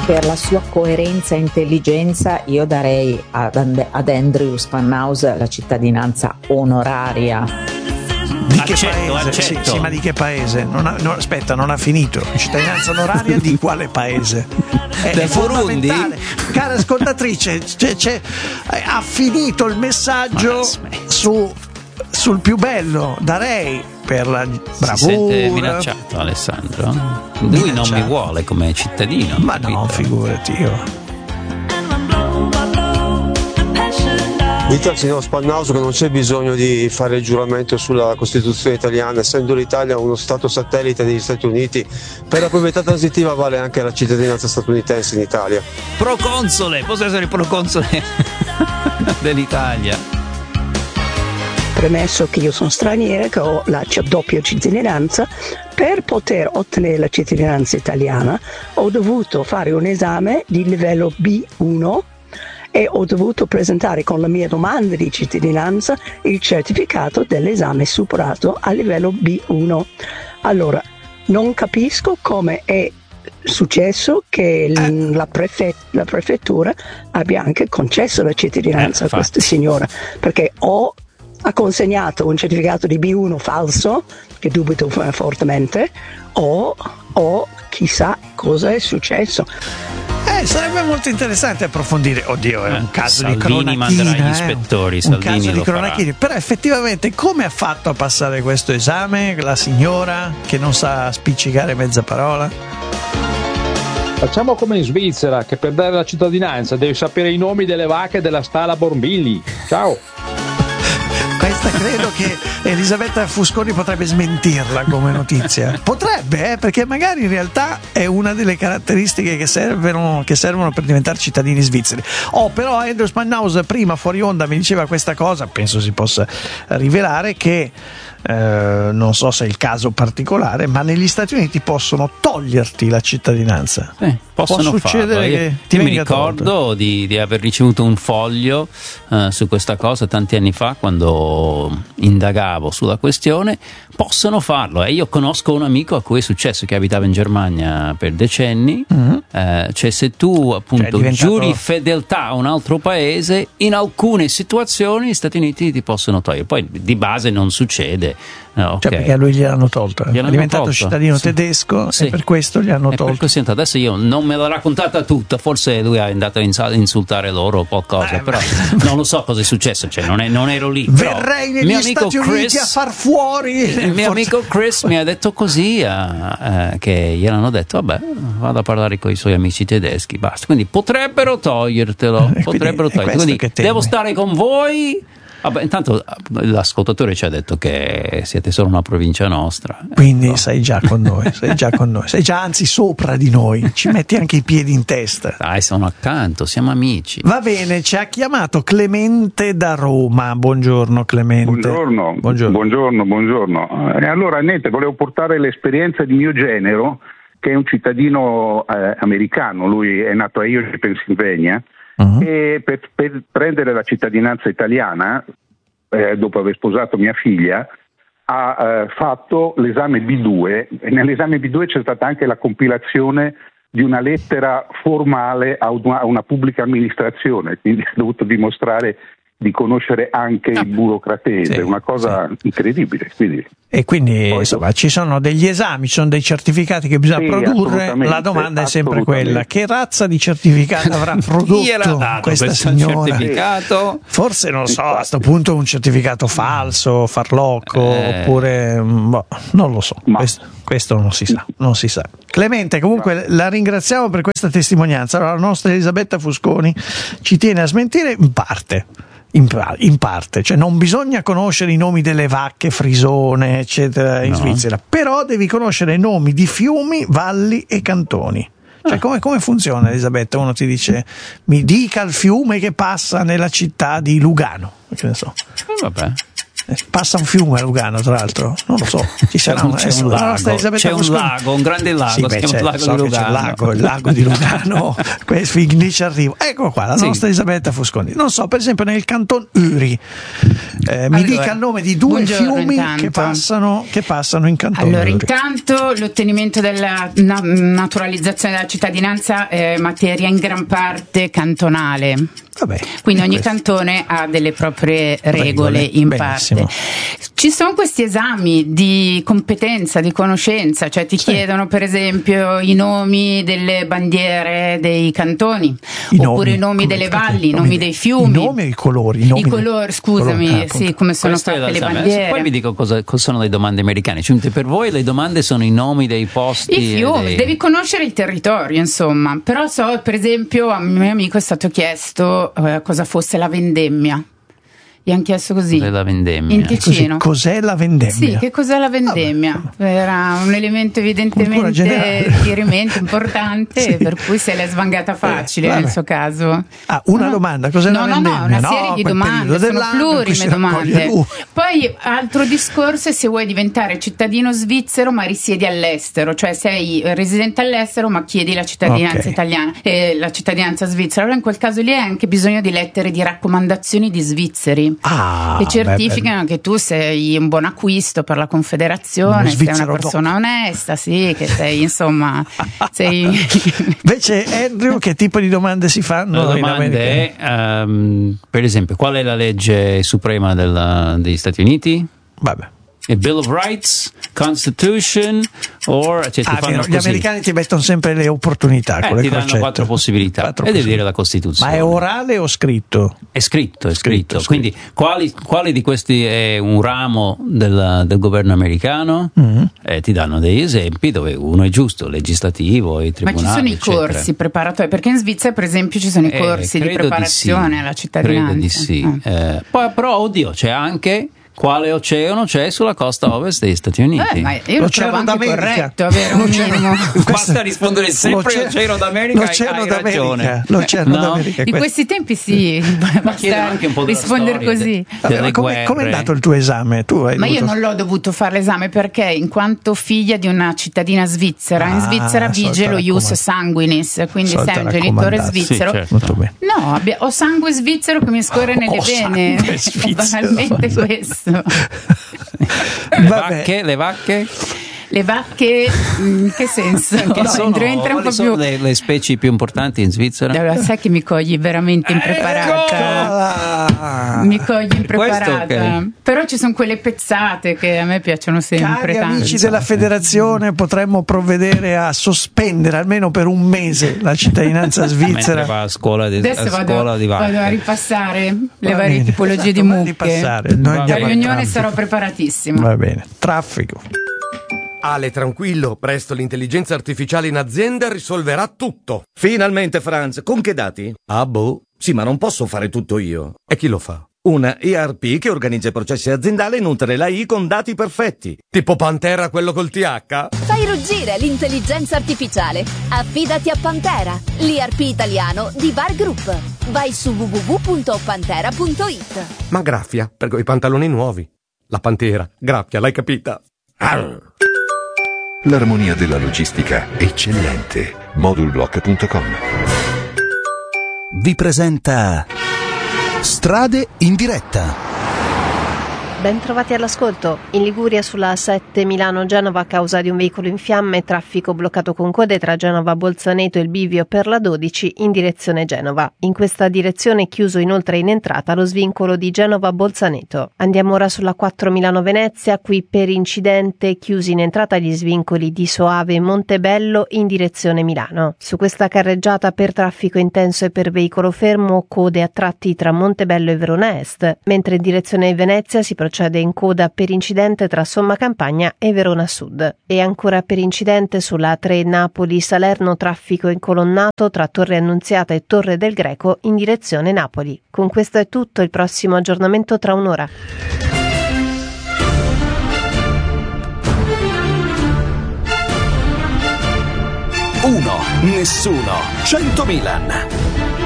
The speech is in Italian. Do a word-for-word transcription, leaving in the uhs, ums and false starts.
Per la sua coerenza e intelligenza io darei ad, And- ad Andrew Spanhaus la cittadinanza onoraria. Di che accetto, paese? accetto. Sì, sì, ma di che paese? Non ha, no, aspetta, non ha finito. Cittadinanza onoraria di quale paese? È, Del è Burundi? fondamentale. Cara ascoltatrice, c'è, c'è, ha finito il messaggio su, sul più bello. Darei per la bravura. Si sente minacciato Alessandro? Lui Minacciato. non mi vuole come cittadino. Ma capito? no, figurati io. Dite al signor Spanhaus che non c'è bisogno di fare il giuramento sulla Costituzione italiana, essendo l'Italia uno stato satellite degli Stati Uniti, per la proprietà transitiva vale anche la cittadinanza statunitense in Italia. Proconsole, posso essere il proconsole dell'Italia. Premesso che io sono straniera, che ho la c- doppia cittadinanza, per poter ottenere la cittadinanza italiana ho dovuto fare un esame di livello B uno e ho dovuto presentare con la mia domanda di cittadinanza il certificato dell'esame superato a livello B uno. Allora, non capisco come è successo che l- la, prefe- la prefettura abbia anche concesso la cittadinanza Eh, a questa signora, perché o ha consegnato un certificato di B uno falso, che dubito f- fortemente, o, o chissà cosa è successo. Eh, sarebbe molto interessante approfondire. Oddio, è un Eh, caso Salvini di cronachina. manderà gli eh, ispettori, un Salvini caso di lo farà. cronachina. Però effettivamente come ha fatto a passare questo esame la signora che non sa spiccicare mezza parola? Facciamo come in Svizzera, che per dare la cittadinanza devi sapere i nomi delle vacche della stalla Bormilli. Ciao. Questa credo che Elisabetta Fusconi potrebbe smentirla come notizia. Potrebbe, eh, perché magari in realtà è una delle caratteristiche che servono, che servono per diventare cittadini svizzeri. Oh, però Andrew Spanhaus prima fuori onda mi diceva questa cosa, penso si possa rivelare, che eh, non so se è il caso particolare, ma negli Stati Uniti possono toglierti la cittadinanza. Sì, possono Può succedere farlo. Io, che ti io mi venga ricordo tolto. di, di aver ricevuto un foglio eh, su questa cosa tanti anni fa, quando indagavo sulla questione. Possono farlo, e io conosco un amico a cui è successo, che abitava in Germania per decenni. Mm-hmm. Eh, cioè, se tu appunto Cioè, è diventato- giuri fedeltà a un altro paese, in alcune situazioni gli Stati Uniti ti possono togliere. Poi di base non succede. Eh, ok. Cioè, perché a lui gliel'hanno tolto, eh. Gliel'hanno è diventato tolto. cittadino Sì. tedesco Sì. e per questo gli hanno E per tolto. questo, sento, adesso io non me l'ho raccontata tutta, forse lui è andato a insa- insultare loro o qualcosa, Eh, però ma- non lo so cosa è successo, cioè non, è- non ero lì. Verrei però negli mio amico Stati Uniti Chris- a far fuori il mio forse- amico Chris mi ha detto così, eh, eh, che gli hanno detto vabbè, vado a parlare con i suoi amici tedeschi, basta. Quindi potrebbero togliertelo, E quindi potrebbero è toglierlo. questo Quindi che temi. devo stare con voi. Vabbè, intanto l'ascoltatore ci ha detto che siete solo una provincia nostra. Quindi Ecco. sei già con noi, sei già con noi, sei già anzi sopra di noi, ci metti anche i piedi in testa. Dai, sono accanto, siamo amici. Va bene, ci ha chiamato Clemente da Roma. Buongiorno Clemente. Buongiorno, Buongiorno. buongiorno, buongiorno. E allora niente, volevo portare l'esperienza di mio genero, che è un cittadino eh, americano, lui è nato a Erie, Pennsylvania, Uh-huh. e per, per prendere la cittadinanza italiana, eh, dopo aver sposato mia figlia, ha eh, fatto l'esame B due, e nell'esame B due c'è stata anche la compilazione di una lettera formale a una, a una pubblica amministrazione, quindi ha dovuto dimostrare di conoscere anche il burocratese, sì, una cosa incredibile. Quindi, E quindi Poi- insomma ci sono degli esami, ci sono dei certificati che bisogna Sì, produrre. assolutamente, La domanda è sempre assolutamente. quella: che razza di certificato avrà prodotto Chi era dato questa questo signora? certificato? Forse non so, a sto punto un certificato falso, farlocco, Eh. oppure boh, non lo so. Ma- Questo, questo non si sa, non si sa. Clemente, comunque la ringraziamo per questa testimonianza. Allora, la nostra Elisabetta Fusconi ci tiene a smentire in parte. In, pa- in parte, cioè non bisogna conoscere i nomi delle vacche frisone eccetera in No. Svizzera, però devi conoscere i nomi di fiumi, valli e cantoni. Cioè, come, come funziona, Elisabetta? Uno ti dice mi dica il fiume che passa nella città di Lugano, che ne so. Eh, vabbè. Passa un fiume a Lugano, tra l'altro, non lo so, ci sarà un, c'è un lago, c'è un lago, un grande lago, sì, beh, si chiama lago so di Lugano. C'è il lago, il lago di Lugano, lì ci arrivo. Ecco qua, la sì. nostra Elisabetta Fusconi. Non so, per esempio nel canton Uri, eh, mi allora, dica il nome di due fiumi che passano, che passano in canton Allora, Uri. intanto l'ottenimento della na- naturalizzazione della cittadinanza è materia in gran parte cantonale. Vabbè, quindi ogni questo. cantone ha delle proprie regole, regole in benissimo. parte. Ci sono questi esami di competenza, di conoscenza, cioè ti sì. chiedono per esempio i nomi delle bandiere dei cantoni, I oppure nomi, i nomi delle valli, i nomi, nomi dei fiumi. I nomi e i colori. I, nomi I colori, scusami, colori, sì, come sono Questo fatte le esame. bandiere. Poi vi dico cosa, cosa sono le domande americane. Cioè, per voi le domande sono i nomi dei posti. I fiumi, dei... devi conoscere il territorio, insomma. Però so, per esempio, a mio amico è stato chiesto eh, cosa fosse la vendemmia. Gli hanno chiesto così. Cos'è la vendemmia? In Ticino. Così, cos'è la vendemmia? Sì, che cos'è la vendemmia? Ah, era un elemento evidentemente di riferimento importante, per cui se l'è svangata facile eh, nel suo caso. Ah, una no. domanda, cos'è no, la no, vendemmia? No, no, una serie no, di domande, sono plurime domande. Poi altro discorso è se vuoi diventare cittadino svizzero ma risiedi all'estero, cioè sei residente all'estero ma chiedi la cittadinanza okay. italiana, eh, la cittadinanza svizzera. Allora in quel caso lì hai anche bisogno di lettere di raccomandazioni di svizzeri. Ah, che certificano beh, che tu sei un buon acquisto per la Confederazione, sei una persona dopo. onesta, sì, che sei insomma sei... Invece Andrew, che tipo di domande si fanno? La domanda è um, per esempio qual è la legge suprema della, degli Stati Uniti? Vabbè. A Bill of Rights, Constitution, or cioè, ah, vero, gli americani ti mettono sempre le opportunità eh, con le ti concetto. danno quattro possibilità quattro e devi dire la Costituzione. Ma è orale o scritto? È scritto, è scritto. scritto, scritto. Quindi quali, quali di questi è un ramo del, del governo americano? Mm-hmm. Eh, ti danno degli esempi dove uno è giusto, legislativo, i tribunali. Ma ci sono i eccetera. corsi preparatori, perché in Svizzera per esempio ci sono i corsi eh, di preparazione di sì. alla cittadinanza. Credo di sì. Eh. Eh, poi però oddio c'è anche quale oceano c'è sulla costa ovest degli Stati Uniti? Eh, ma io lo trovo anche corretto avere un minimo. Basta rispondere sempre l'oceano d'America. L'oceano hai d'America. ragione. L'oceano no? d'America. Di questi tempi sì, basta anche un po' rispondere così. Vabbè, come è andato il tuo esame? Tu hai ma dovuto... io non l'ho dovuto fare l'esame perché in quanto figlia di una cittadina svizzera, ah, in Svizzera vige lo ius sanguinis, quindi sei un genitore svizzero. Sì, certo. Molto bene. No, abbia- ho sangue svizzero che mi scorre nelle oh, vene. Banalmente questo. Le vacche, le vacche? Le vacche, in che senso? Che sono, entra un po' sono più... le, le specie più importanti in Svizzera? Allora, sai che mi cogli veramente impreparata. Mi cogli impreparata. Okay. Però ci sono quelle pezzate che a me piacciono sempre. Cari tanto. amici della federazione, potremmo provvedere a sospendere almeno per un mese la cittadinanza svizzera. Mentre va a scuola di, Adesso a vado, scuola di vado a ripassare le Va varie bene. tipologie Esatto, di mucche. Ripassare. Noi La riunione sarò preparatissima. Va bene. Traffico. Ale, tranquillo, presto l'intelligenza artificiale in azienda risolverà tutto. Finalmente, Franz, con che dati? Ah, boh. Sì, ma non posso fare tutto io. E chi lo fa? Una E R P che organizza i processi aziendali e nutre l'A I con dati perfetti. Tipo Pantera, quello col T H? Fai ruggire l'intelligenza artificiale. Affidati a Pantera, l'I R P italiano di Bar Group. Vai su w w w punto pantera punto i t. Ma graffia, per i pantaloni nuovi. La Pantera, graffia, l'hai capita? Arr. L'armonia della logistica eccellente. Modulblock punto com vi presenta Strade in diretta. Ben trovati all'ascolto. In Liguria sulla A sette Milano-Genova a causa di un veicolo in fiamme, traffico bloccato con code tra Genova-Bolzaneto e il bivio per la dodici in direzione Genova. In questa direzione è chiuso inoltre in entrata lo svincolo di Genova-Bolzaneto. Andiamo ora sulla quattro Milano-Venezia, qui per incidente chiusi in entrata gli svincoli di Soave e Montebello in direzione Milano. Su questa carreggiata per traffico intenso e per veicolo fermo code a tratti tra Montebello e Verona Est, mentre in direzione Venezia si procede Procede in coda per incidente tra Somma Campagna e Verona Sud. E ancora per incidente sulla A tre Napoli-Salerno, traffico incolonnato tra Torre Annunziata e Torre del Greco in direzione Napoli. Con questo è tutto, il prossimo aggiornamento tra un'ora. Uno, nessuno, cento Milan.